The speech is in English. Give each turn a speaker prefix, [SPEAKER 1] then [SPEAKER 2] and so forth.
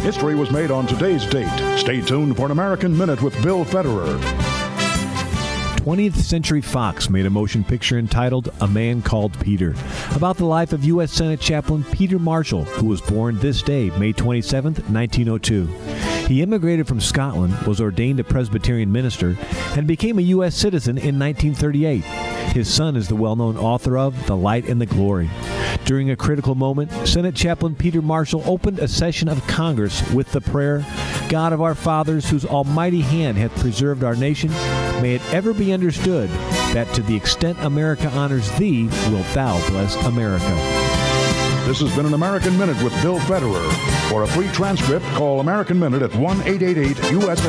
[SPEAKER 1] History was made on today's date. Stay tuned for an American Minute with Bill Federer.
[SPEAKER 2] 20th Century Fox made a motion picture entitled A Man Called Peter, about the life of U.S. Senate Chaplain Peter Marshall, who was born this day, May 27, 1902. He immigrated from Scotland, was ordained a Presbyterian minister, and became a U.S. citizen in 1938. His son is the well-known author of The Light and the Glory. During a critical moment, Senate Chaplain Peter Marshall opened a session of Congress with the prayer, God of our fathers, whose almighty hand hath preserved our nation, may it ever be understood that to the extent America honors thee, wilt thou bless America.
[SPEAKER 1] This has been an American Minute with Bill Federer. For a free transcript, call American Minute at 1-888-USA.